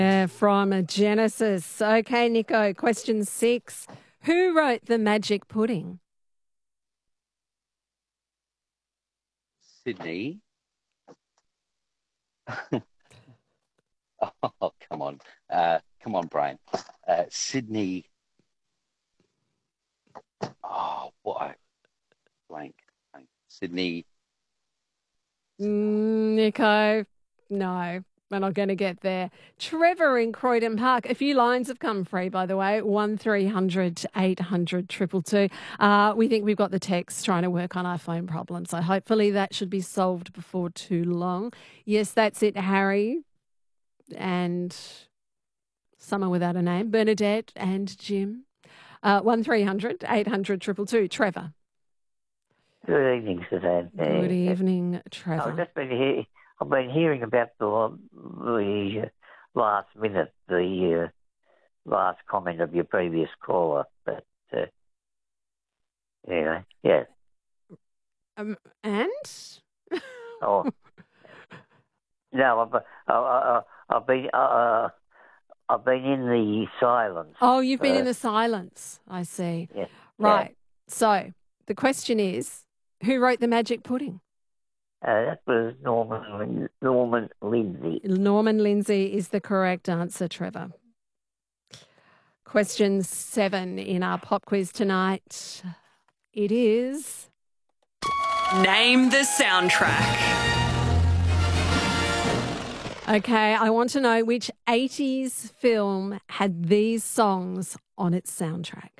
From Genesis. Okay, Nico, question 6. Who wrote The Magic Pudding? Sydney. Oh, come on. Come on, brain. Sydney. Oh, what? Blank. Sydney. Nico, no, we're not going to get there. Trevor in Croydon Park. A few lines have come free, by the way. 1300 800 222. We think we've got the text trying to work on our phone problem, so hopefully that should be solved before too long. Yes, that's it, Harry. And someone without a name, Bernadette and Jim. 1300 800 222. Trevor. Good evening, Suzanne. Good evening, Trevor. I've been hearing about the last minute, the last comment of your previous caller, but anyway, yeah. And? Oh, no, I've been in the silence. Oh, you've been in the silence. I see. Yeah. Right. Yeah. So the question is, who wrote The Magic Pudding? That was Norman Lindsay. Norman Lindsay is the correct answer, Trevor. Question 7 in our pop quiz tonight. It is... Name the soundtrack. Okay, I want to know which 80s film had these songs on its soundtrack.